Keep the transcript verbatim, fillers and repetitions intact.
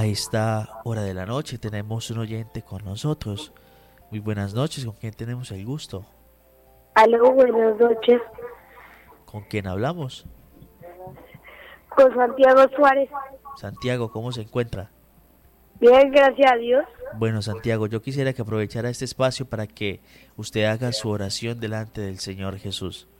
A esta hora de la noche tenemos un oyente con nosotros. Muy buenas noches, ¿con quién tenemos el gusto? Aló, buenas noches. ¿Con quién hablamos? Con Santiago Suárez. Santiago, ¿cómo se encuentra? Bien, gracias a Dios. Bueno, Santiago, yo quisiera que aprovechara este espacio para que usted haga su oración delante del Señor Jesús.